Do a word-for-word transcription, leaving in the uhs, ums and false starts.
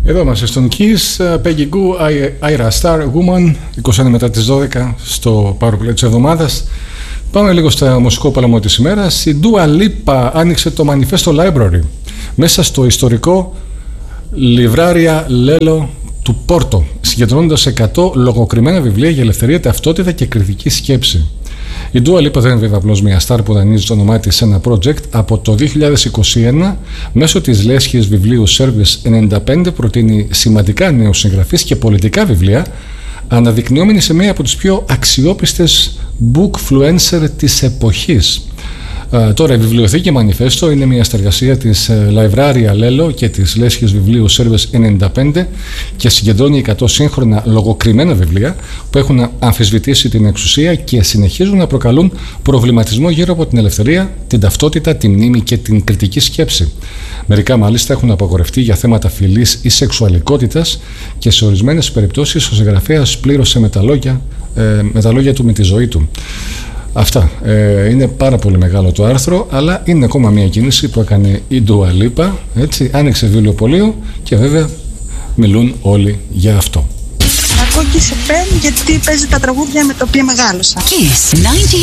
Εδώ είμαστε στον Kiss, Peggy Gou, Ira Star, Woman, είκοσι ένα μετά τις δώδεκα στο Powerplay της εβδομάδας. Πάμε λίγο στο μουσικό παλαμό της ημέρας. Η Dua Lipa άνοιξε το Manifesto Library μέσα στο ιστορικό Livraria Lello του Πόρτο, συγκεντρώνοντας εκατό λογοκριμμένα βιβλία για ελευθερία, ταυτότητα και κριτική σκέψη. Η Dua Lipa δεν είναι βέβαια απλώς μια στάρ που δανείζει το όνομά της σε ένα project. Από το δύο χιλιάδες είκοσι ένα, μέσω της λέσχης βιβλίου Service ενενήντα πέντε, προτείνει σημαντικά νέους συγγραφείς και πολιτικά βιβλία, αναδεικνυόμενη σε μία από τις πιο αξιόπιστες bookfluencer της εποχής. Uh, τώρα η βιβλιοθήκη Manifesto είναι μια συνεργασία της uh, Livraria Lello και της λέσχης βιβλίου Service ενενήντα πέντε και συγκεντρώνει εκατό σύγχρονα λογοκριμμένα βιβλία που έχουν αμφισβητήσει την εξουσία και συνεχίζουν να προκαλούν προβληματισμό γύρω από την ελευθερία, την ταυτότητα, τη μνήμη και την κριτική σκέψη. Μερικά μάλιστα έχουν απαγορευτεί για θέματα φυλής ή σεξουαλικότητας και σε ορισμένες περιπτώσεις ο συγγραφέας πλήρωσε με τα λόγια, ε, με τα λόγια του με τη ζωή του. Αυτά. Ε, είναι πάρα πολύ μεγάλο το άρθρο, αλλά είναι ακόμα μια κίνηση που έκανε η Dua Lipa. Έτσι, άνοιξε βιβλιοπωλείο και βέβαια μιλούν όλοι για αυτό. Ακούω Kiss εφ εμ γιατί παίζει τα τραγούδια με τα οποία μεγάλωσα. Kiss